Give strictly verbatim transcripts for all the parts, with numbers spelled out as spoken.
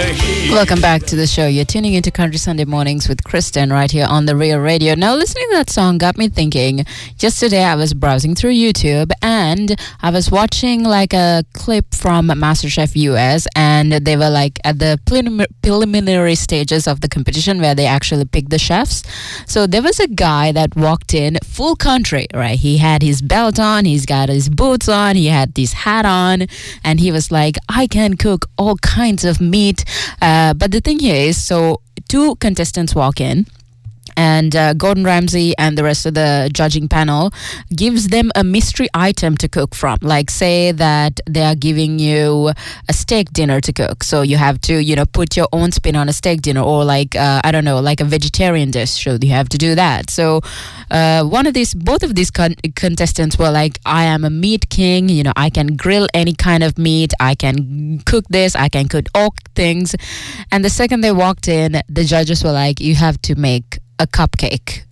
Welcome back to the show. You're tuning into Country Sunday Mornings with Kristen right here on the Real Radio. Now, listening to that song got me thinking. Yesterday, I was browsing through YouTube and I was watching like a clip from MasterChef U S, and they were like at the prelim- preliminary stages of the competition where they actually pick the chefs. So there was a guy that walked in full country, right? He had his belt on, he's got his boots on, he had this hat on, and he was like, I can cook all kinds of meat. Uh, but the thing here is, so two contestants walk in, and uh, Gordon Ramsay and the rest of the judging panel gives them a mystery item to cook from. Like, say that they are giving you a steak dinner to cook. So you have to, you know, put your own spin on a steak dinner, or like, uh, I don't know, like a vegetarian dish. So you have to do that. So uh, one of these, both of these con- contestants were like, I am a meat king. You know, I can grill any kind of meat. I can cook this. I can cook all things. And the second they walked in, the judges were like, you have to make a cupcake.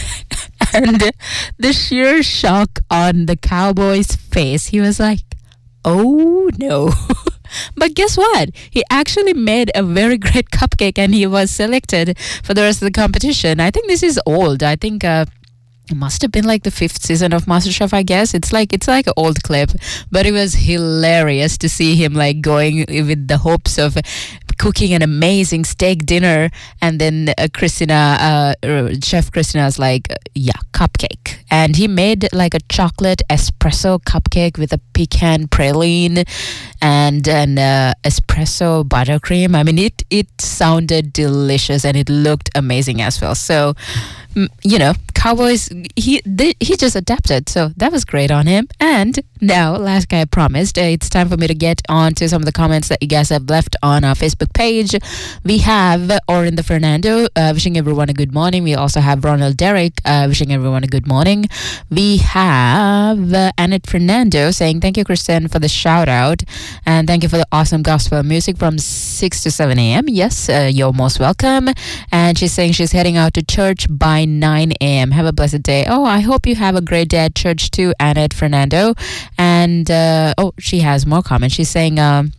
And the sheer shock on the cowboy's face, he was like, oh no. But guess what? He actually made a very great cupcake and he was selected for the rest of the competition. I think this is old. I think uh, it must have been like the fifth season of MasterChef, I guess. It's like it's like an old clip, but it was hilarious to see him like going with the hopes of cooking an amazing steak dinner, and then uh, Christina, uh, Chef Christina's like, yeah, cupcake. And he made like a chocolate espresso cupcake with a pecan praline and an uh, espresso buttercream. I mean, it, it sounded delicious and it looked amazing as well. So, you know, Cowboys, he they, he just adapted. So that was great on him. And now, like I promised, uh, it's time for me to get on to some of the comments that you guys have left on our Facebook page. We have Orinda Fernando uh, wishing everyone a good morning. We also have Ronald Derrick uh, wishing everyone a good morning. We have uh, Annette Fernando saying, thank you, Kristen, for the shout out. And thank you for the awesome gospel music from six to seven a.m. Yes, uh, you're most welcome. And she's saying she's heading out to church by nine a.m. Have a blessed day. Oh, I hope you have a great day at church too, Annette Fernando. And, uh, oh, she has more comments. She's saying, um,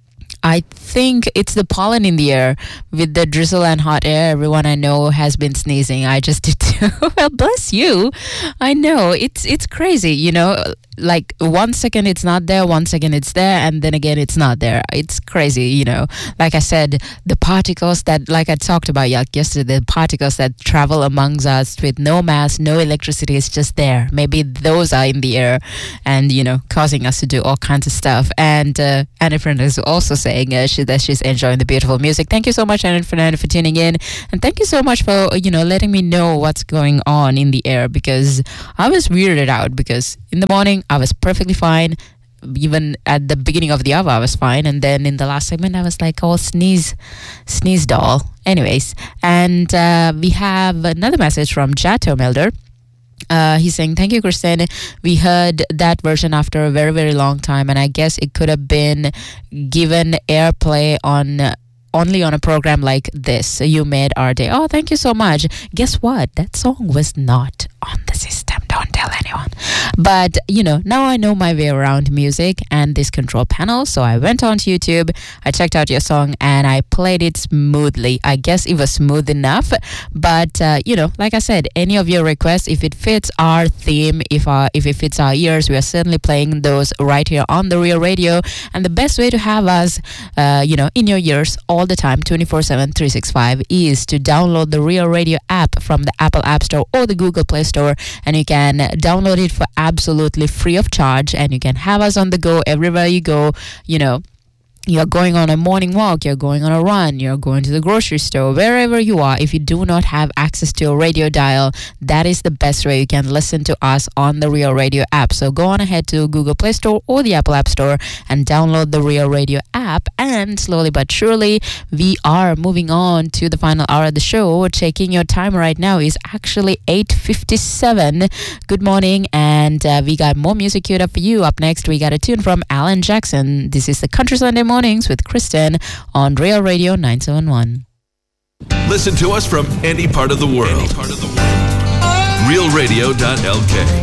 I think it's the pollen in the air with the drizzle and hot air. Everyone I know has been sneezing. I just did too. Well, bless you. I know it's it's crazy, you know, like one second it's not there, one second it's there, and then again it's not there. It's crazy, you know. Like I said, the particles that, like I talked about yesterday, the particles that travel amongst us with no mass, no electricity, is just there. Maybe those are in the air and, you know, causing us to do all kinds of stuff. And uh, Anna Fernando is also saying uh, she, that she's enjoying the beautiful music. Thank you so much, Anna Fernando, for tuning in. And thank you so much for, you know, letting me know what's going on in the air, because I was weirded out, because in the morning I was perfectly fine. Even at the beginning of the hour I was fine, and then in the last segment I was like, oh, sneeze sneeze doll. Anyways, and uh, we have another message from Jato Melder. Uh, he's saying, thank you, Kristen. We heard that version after a very, very long time, and I guess it could have been given airplay on uh, only on a program like this. You made our day. Oh, thank you so much. Guess what? That song was not on the system. Don't tell anyone. But, you know, now I know my way around music and this control panel. So I went on to YouTube, I checked out your song, and I played it smoothly. I guess it was smooth enough. But, uh, you know, like I said, any of your requests, if it fits our theme, if our, if it fits our ears, we are certainly playing those right here on the Real Radio. And the best way to have us, uh, you know, in your ears all the time, twenty-four seven, three sixty-five, is to download the Real Radio app from the Apple App Store or the Google Play Store, and you can download it for absolutely free of charge, and you can have us on the go everywhere you go. You know, you're going on a morning walk, you're going on a run, you're going to the grocery store, wherever you are. If you do not have access to a radio dial, that is the best way you can listen to us on the Real Radio app. So go on ahead to Google Play Store or the Apple App Store and download the Real Radio app. And slowly but surely, we are moving on to the final hour of the show. Checking your time right now is actually eight fifty-seven. Good morning, and uh, we got more music queued up for you. Up next, we got a tune from Alan Jackson. This is the Country Sunday Mornings with Kristen on Real Radio nine seven one. Listen to us from any part of the world. Any part of the world. real radio dot l k